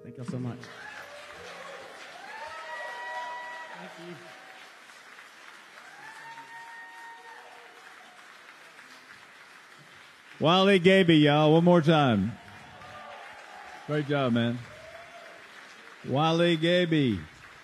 Thank y'all so much. Thank you. Wally Gaby, y'all, one more time. Great job, man. Wally Gaby.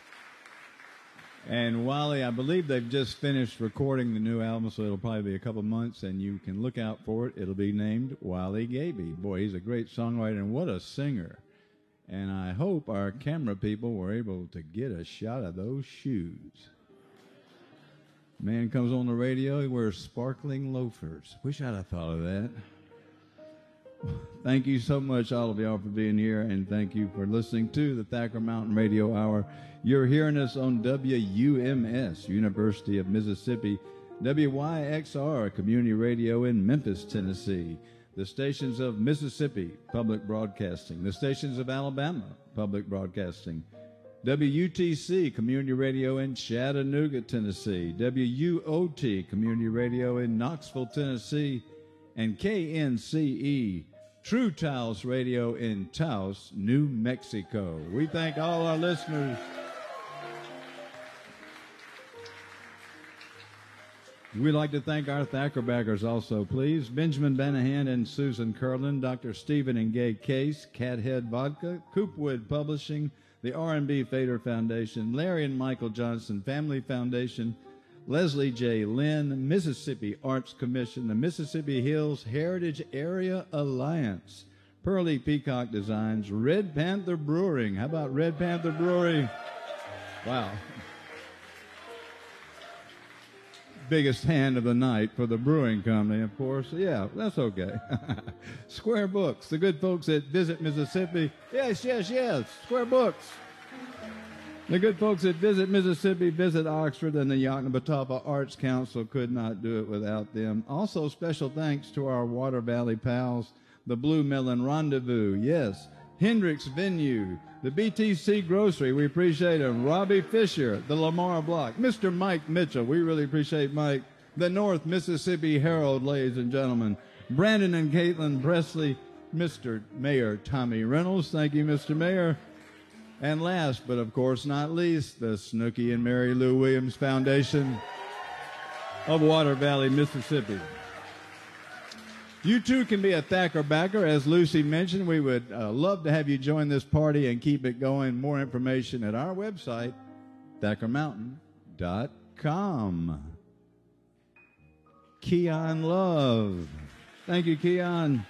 And Wally, I believe they've just finished recording the new album, so it'll probably be a couple months, and you can look out for it. It'll be named Wally Gaby. Boy, he's a great songwriter, and what a singer. And I hope our camera people were able to get a shot of those shoes. Man comes on the radio, he wears sparkling loafers. Wish I'd have thought of that. Thank you so much, all of y'all, for being here, and thank you for listening to the Thacker Mountain Radio Hour. You're hearing us on WUMS, University of Mississippi, WYXR, Community Radio in Memphis, Tennessee, the stations of Mississippi, Public Broadcasting, the stations of Alabama, Public Broadcasting, WUTC, Community Radio in Chattanooga, Tennessee, WUOT, Community Radio in Knoxville, Tennessee, and KNCE, True Taos Radio in Taos, New Mexico. We thank all our listeners. We'd like to thank our Thacker backers also, please. Benjamin Banahan and Susan Curlin, Dr. Stephen and Gay Case, Cathead Vodka, Coopwood Publishing, the R&B Fader Foundation, Larry and Michael Johnson Family Foundation, Leslie J. Lynn, Mississippi Arts Commission, the Mississippi Hills Heritage Area Alliance, Pearly Peacock Designs, Red Panther Brewing. How about Red Panther Brewery? Wow. Biggest hand of the night for the brewing company, of course. Yeah, that's okay. Square Books, the good folks at Visit Mississippi. Yes, Square Books. The good folks at Visit Mississippi, Visit Oxford, and the Yoknapatawpha Arts Council could not do it without them. Also, special thanks to our Water Valley pals, the Blue Melon Rendezvous, yes, Hendricks Venue, the BTC Grocery, we appreciate him, Robbie Fisher, the Lamar Block, Mr. Mike Mitchell, we really appreciate Mike, the North Mississippi Herald, ladies and gentlemen, Brandon and Caitlin Presley, Mr. Mayor Tommy Reynolds, thank you, Mr. Mayor. And last, but of course not least, the Snooky and Mary Lou Williams Foundation of Water Valley, Mississippi. You too can be a Thacker backer. As Lucy mentioned, we would love to have you join this party and keep it going. More information at our website, ThackerMountain.com. Keon Love. Thank you, Keon.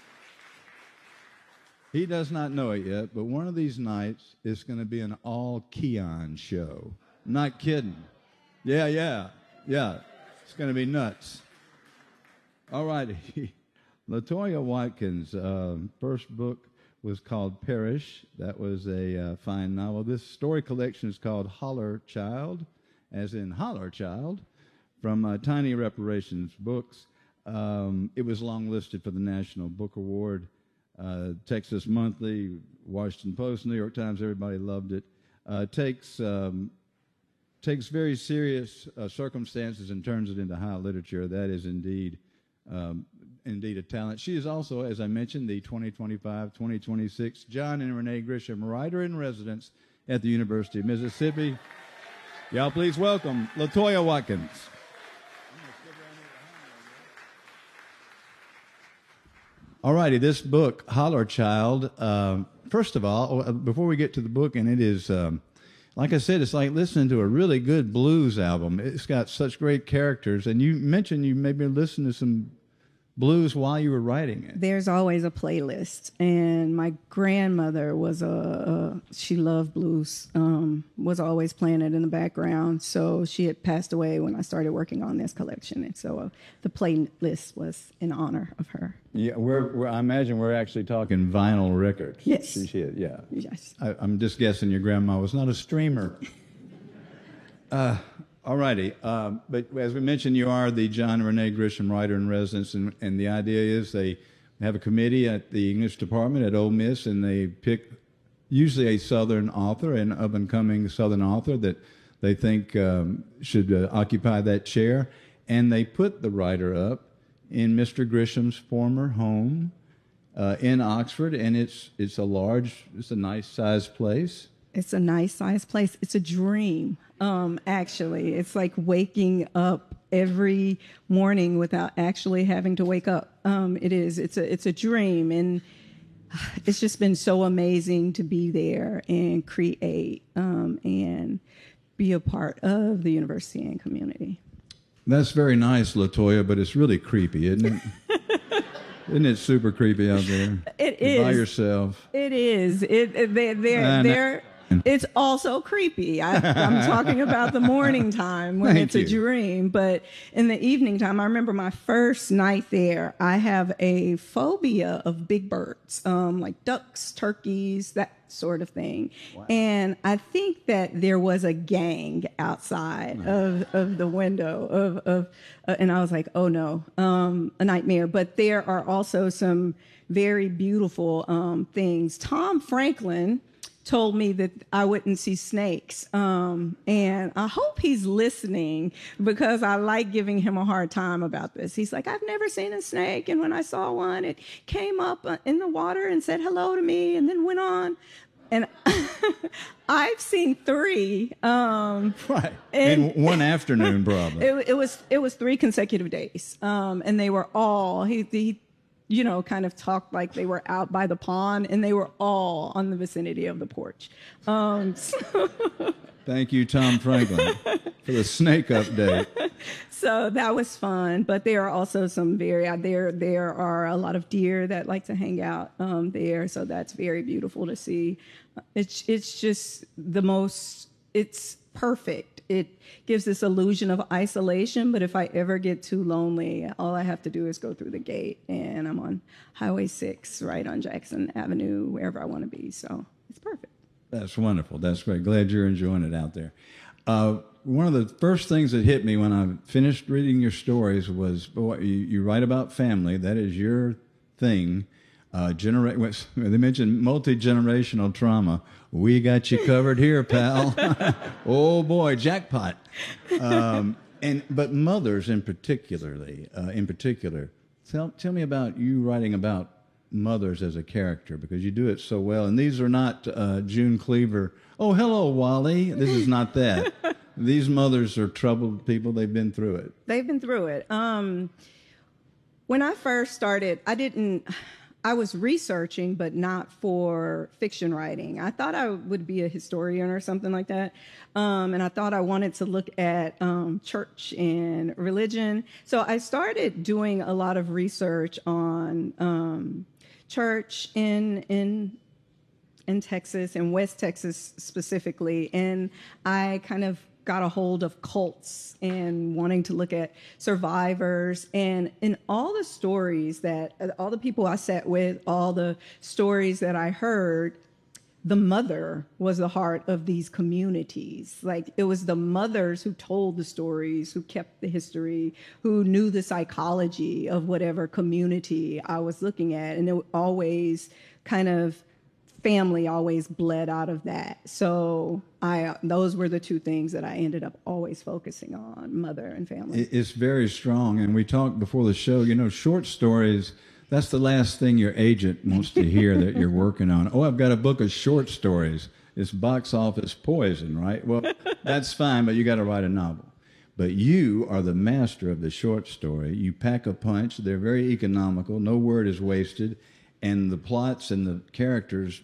He does not know it yet, but one of these nights it's going to be an all Keon show. I'm not kidding. Yeah. It's going to be nuts. All righty. LaToya Watkins' first book was called Perish. That was a fine novel. This story collection is called Holler Child, as in Holler Child, from Tiny Reparations Books. It was long-listed for the National Book Award. Texas Monthly, Washington Post, New York Times, everybody loved it. Takes very serious circumstances and turns it into high literature. That is indeed a talent. She is also, as I mentioned, the 2025-2026 John and Renee Grisham Writer in Residence at the University of Mississippi. Y'all please welcome LaToya Watkins. All righty, this book, Holler Child, first of all, before we get to the book, and it is, like I said, it's like listening to a really good blues album. It's got such great characters, and you mentioned you maybe listened to some blues while you were writing it. There's always a playlist, and my grandmother was she loved blues, was always playing it in the background. So she had passed away when I started working on this collection, and so the playlist was in honor of her. Yeah, I imagine we're actually talking vinyl records. Yes. Yeah. Yes. I'm just guessing your grandma was not a streamer. All righty. But as we mentioned, you are the John Renee Grisham Writer in Residence, and the idea is they have a committee at the English department at Ole Miss, and they pick usually a Southern author, an up-and-coming Southern author that they think should occupy that chair, and they put the writer up in Mr. Grisham's former home in Oxford, and it's a nice sized place. It's a nice sized place. It's a dream. Actually, it's like waking up every morning without actually having to wake up. It is. It's a dream, and it's just been so amazing to be there and create and be a part of the university and community. That's very nice, LaToya, but it's really creepy, isn't it? Isn't it super creepy out there? It You're is. by yourself. It is. They're it's also creepy. I'm talking about the morning time when Thank it's a you. dream, but in the evening time, I remember my first night there. I have a phobia of big birds, like ducks, turkeys, that sort of thing. Wow. And I think that there was a gang outside of the window and I was like, oh no, a nightmare. But there are also some very beautiful things. Tom Franklin told me that I wouldn't see snakes. And I hope he's listening because I like giving him a hard time about this. He's like, I've never seen a snake. And when I saw one, it came up in the water and said hello to me and then went on. And I've seen 3. Right. In one afternoon, probably. It was 3 consecutive days. And they were all, he kind of talked like they were out by the pond, and they were all on the vicinity of the porch. Thank you, Tom Franklin, for the snake update. So that was fun. But there are also some there are a lot of deer that like to hang out there. So that's very beautiful to see. It's just it's perfect. It gives this illusion of isolation, but if I ever get too lonely, all I have to do is go through the gate, and I'm on Highway 6, right on Jackson Avenue, wherever I want to be. So it's perfect. That's wonderful. That's great. Glad you're enjoying it out there. One of the first things that hit me when I finished reading your stories was, boy, you write about family. That is your thing. They mentioned multi-generational trauma. We got you covered here, pal. Oh boy, jackpot. But mothers in particular, tell me about you writing about mothers as a character, because you do it so well. And these are not June Cleaver. Oh, hello, Wally. This is not that. These mothers are troubled people. They've been through it. They've been through it. When I first started, I was researching, but not for fiction writing. I thought I would be a historian or something like that. And I thought I wanted to look at church and religion. So I started doing a lot of research on church in Texas, in West Texas specifically. And I kind of got a hold of cults and wanting to look at survivors, and in all the stories that all the people I sat with, all the stories that I heard, the mother was the heart of these communities. Like, it was the mothers who told the stories, who kept the history, who knew the psychology of whatever community I was looking at. And it always kind of, family always bled out of that. So those were the 2 things that I ended up always focusing on, mother and family. It's very strong. And we talked before the show, short stories, that's the last thing your agent wants to hear that you're working on. Oh, I've got a book of short stories. It's box office poison, right? Well, that's fine, but you got to write a novel. But you are the master of the short story. You pack a punch. They're very economical. No word is wasted. And the plots and the characters,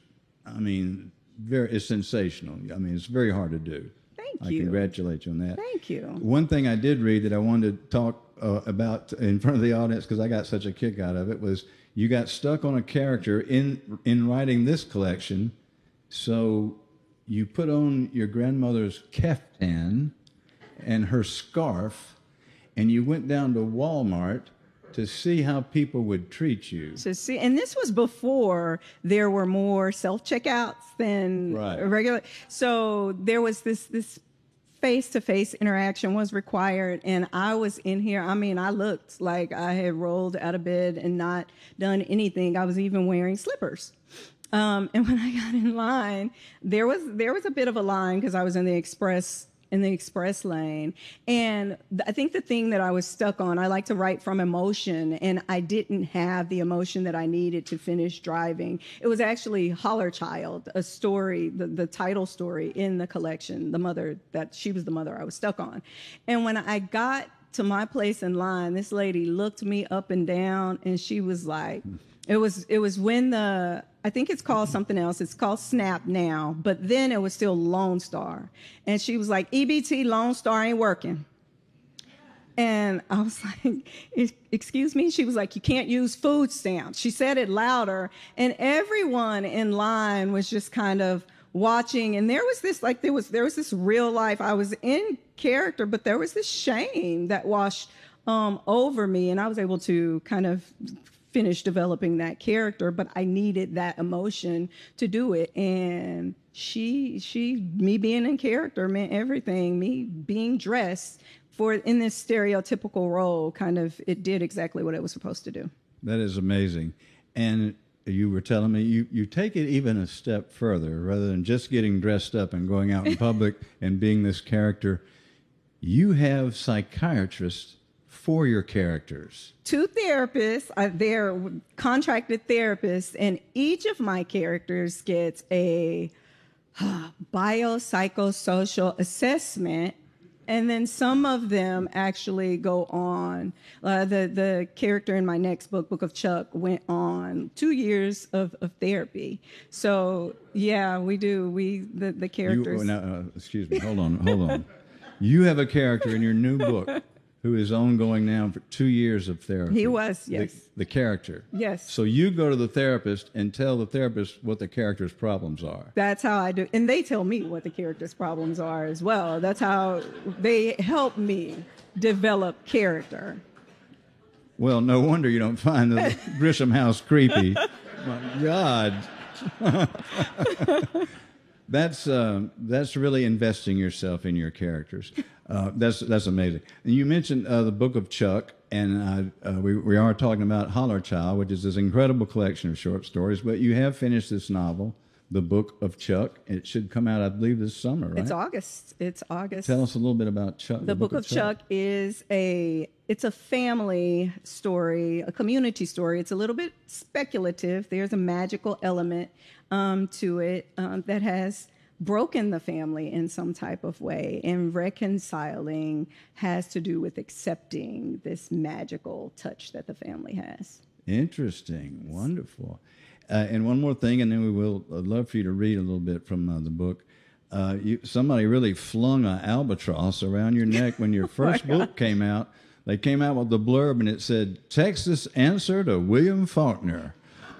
it's sensational. It's very hard to do. Thank you. I congratulate you on that. Thank you. One thing I did read that I wanted to talk about in front of the audience, because I got such a kick out of it, was you got stuck on a character in writing this collection. So you put on your grandmother's keftan and her scarf, and you went down to Walmart to see how people would treat you. And this was before there were more self-checkouts than regular. So there was this face-to-face interaction was required, and I was in here. I looked like I had rolled out of bed and not done anything. I was even wearing slippers. And when I got in line, there was a bit of a line because I was in the express in the express lane. And I think the thing that I was stuck on, I like to write from emotion, and I didn't have the emotion that I needed to finish driving. It was actually Holler Child, a story, the title story in the collection, she was the mother I was stuck on. And when I got to my place in line, this lady looked me up and down, and she was like, it was when I think it's called something else. It's called Snap now, but then it was still Lone Star. And she was like, EBT Lone Star ain't working. And I was like, excuse me? She was like, you can't use food stamps. She said it louder, and everyone in line was just kind of watching. And there was this real life. I was in character, but there was this shame that washed over me, and I was able to kind of finish developing that character, but I needed that emotion to do it. And me being in character meant everything. Me being dressed in this stereotypical role, it did exactly what it was supposed to do. That is amazing. And you were telling me you take it even a step further. Rather than just getting dressed up and going out in public and being this character, you have psychiatrists for your characters. 2 therapists, they're contracted therapists, and each of my characters gets a biopsychosocial assessment, and then some of them actually go on. The character in my next book of Chuck, went on 2 years of therapy. So yeah, we do. The characters. Excuse me. Hold on. You have a character in your new book who is ongoing now for 2 years of therapy. He was, yes. The character. Yes. So you go to the therapist and tell the therapist what the character's problems are. That's how I do. And they tell me what the character's problems are as well. That's how they help me develop character. Well, no wonder you don't find the Grisham house creepy. My God. That's really investing yourself in your characters. That's amazing. And you mentioned the Book of Chuck, and we are talking about Holler Child, which is this incredible collection of short stories. But you have finished this novel, The Book of Chuck. It should come out, I believe, this summer, right? It's August. Tell us a little bit about Chuck. The Book of Chuck is a family story, a community story. It's a little bit speculative. There's a magical element to it that has broken the family in some type of way, and reconciling has to do with accepting this magical touch that the family has. Interesting. Wonderful. And one more thing, and then I'd love for you to read a little bit from the book. Somebody really flung an albatross around your neck when your first book came out. They came out with the blurb, and it said, Texas answer to William Faulkner.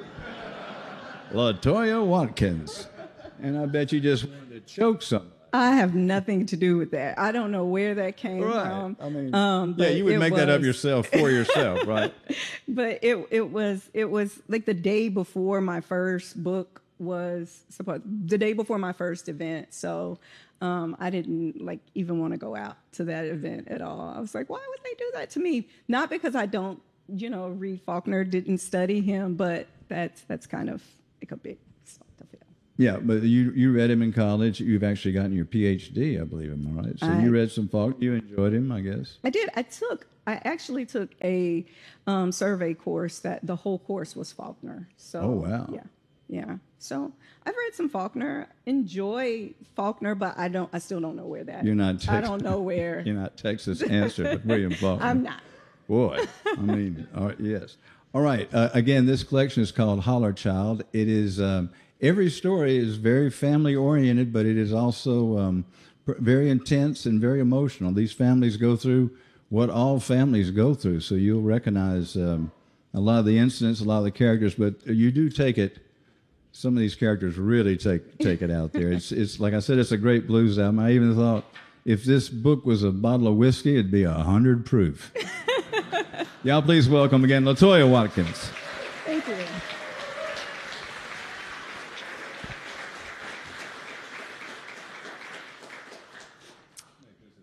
LaToya Watkins. And I bet you just wanted to choke somebody. I have nothing to do with that. I don't know where that came from. I mean, you would make that up yourself for yourself, right? But it was like the day before my first book was the day before my first event. So I didn't even want to go out to that event at all. I was like, why would they do that to me? Not because I don't, read Faulkner, didn't study him, but that's kind of like a big stuff to feel. Yeah, but you read him in college. You've actually gotten your PhD, I believe. Am I right? So you read some Faulkner. You enjoyed him, I guess. I did. I actually took a survey course that the whole course was Faulkner. So, oh wow. Yeah. So I've read some Faulkner. Enjoy Faulkner, but I still don't know where that. You're not. I don't know where. You're not Texas answer, but William Faulkner. I'm not. Boy, I mean, yes. All right. Again, this collection is called Holler Child. It is. Every story is very family-oriented, but it is also very intense and very emotional. These families go through what all families go through, so you'll recognize a lot of the incidents, a lot of the characters, but you do take it. Some of these characters really take it out there. It's like I said, it's a great blues album. I even thought if this book was a bottle of whiskey, it'd be 100 proof. Y'all please welcome again LaToya Watkins. Thank you.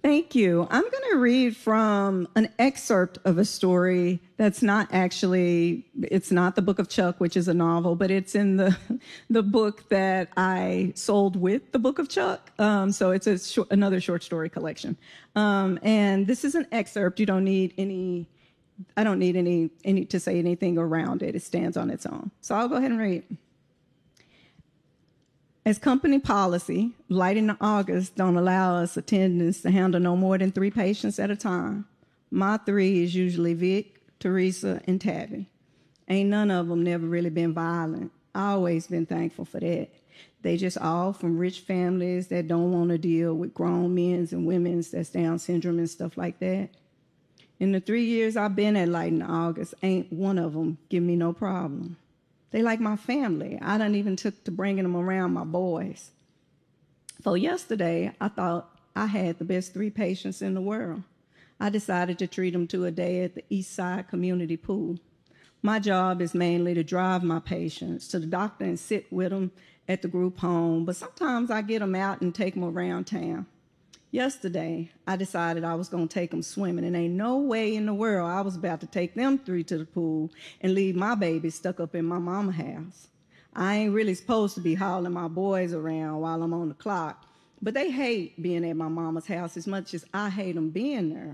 Thank you. I'm going to read from an excerpt of a story that's not actually, it's not the Book of Chuck, which is a novel, but it's in the book that I sold with the Book of Chuck. So it's another short story collection. And this is an excerpt. You don't need any, I don't need any to say anything around it. It stands on its own. So I'll go ahead and read. As company policy, Light in August don't allow us attendants to handle no more than 3 patients at a time. My 3 is usually Vic, Teresa, and Tabby. Ain't none of them never really been violent. I always been thankful for that. They just all from rich families that don't want to deal with grown men's and women's that's Down syndrome and stuff like that. In the 3 years I've been at Light in August, ain't one of them give me no problem. They like my family. I done even took to bringing them around my boys. So yesterday, I thought I had the best 3 patients in the world. I decided to treat them to a day at the East Side Community Pool. My job is mainly to drive my patients to the doctor and sit with them at the group home, but sometimes I get them out and take them around town. Yesterday, I decided I was going to take them swimming, and ain't no way in the world I was about to take them 3 to the pool and leave my baby stuck up in my mama's house. I ain't really supposed to be hauling my boys around while I'm on the clock, but they hate being at my mama's house as much as I hate them being there.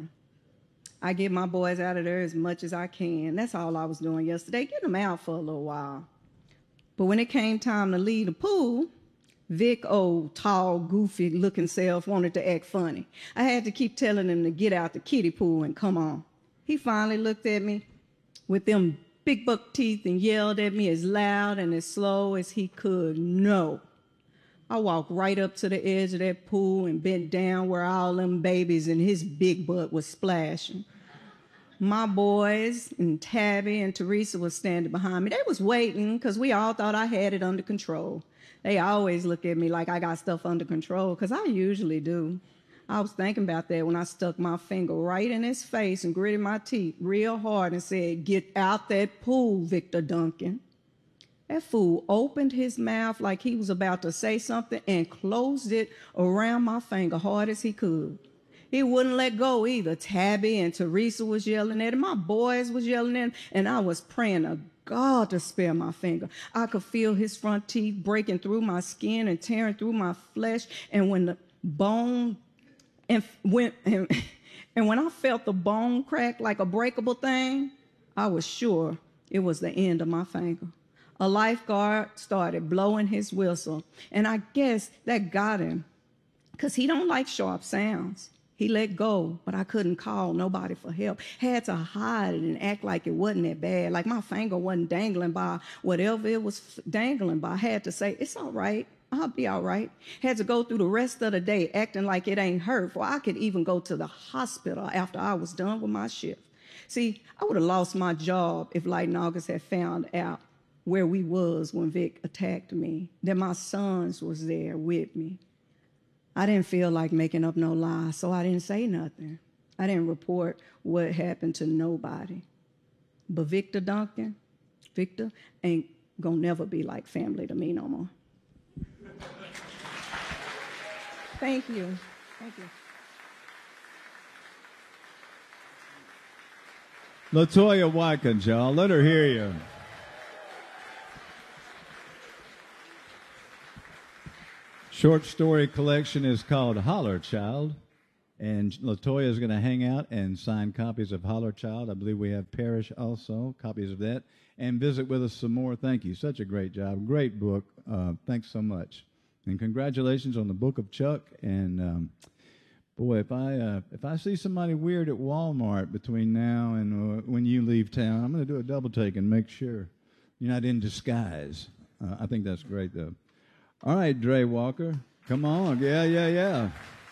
I get my boys out of there as much as I can. That's all I was doing yesterday, getting them out for a little while. But when it came time to leave the pool, Vic, old, tall, goofy-looking self, wanted to act funny. I had to keep telling him to get out the kiddie pool and come on. He finally looked at me with them big buck teeth and yelled at me as loud and as slow as he could, "No." I walked right up to the edge of that pool and bent down where all them babies and his big butt was splashing. My boys and Tabby and Teresa was standing behind me. They was waiting because we all thought I had it under control. They always look at me like I got stuff under control, because I usually do. I was thinking about that when I stuck my finger right in his face and gritted my teeth real hard and said, "Get out that pool, Victor Duncan." That fool opened his mouth like he was about to say something and closed it around my finger hard as he could. He wouldn't let go either. Tabby and Teresa was yelling at him. My boys was yelling at him, and I was praying to God to spare my finger. I could feel his front teeth breaking through my skin and tearing through my flesh. And when the bone and when I felt the bone crack like a breakable thing, I was sure it was the end of my finger. A lifeguard started blowing his whistle, and I guess that got him, because he don't like sharp sounds. He let go, but I couldn't call nobody for help. Had to hide it and act like it wasn't that bad, like my finger wasn't dangling by whatever it was dangling by. I had to say, "It's all right. I'll be all right." Had to go through the rest of the day acting like it ain't hurt, for I could even go to the hospital after I was done with my shift. See, I would have lost my job if Light in August had found out where we was when Vic attacked me, that my sons was there with me. I didn't feel like making up no lie, so I didn't say nothing. I didn't report what happened to nobody. But Victor Duncan, Victor ain't gonna never be like family to me no more. Thank you. Thank you. LaToya Watkins, y'all. Let her hear you. Short story collection is called Holler Child, and LaToya is going to hang out and sign copies of Holler Child. I believe we have Parrish also, copies of that, and visit with us some more. Thank you. Such a great job. Great book. Thanks so much. And congratulations on the Book of Chuck. And boy, if I see somebody weird at Walmart between now and when you leave town, I'm going to do a double take and make sure you're not in disguise. I think that's great, though. All right, Dre Walker, come on. Yeah.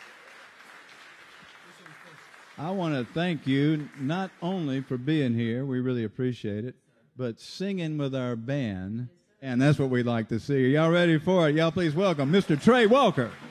I want to thank you not only for being here, we really appreciate it, but singing with our band, and that's what we'd like to see. Y'all ready for it? Y'all please welcome Mr. Trey Walker.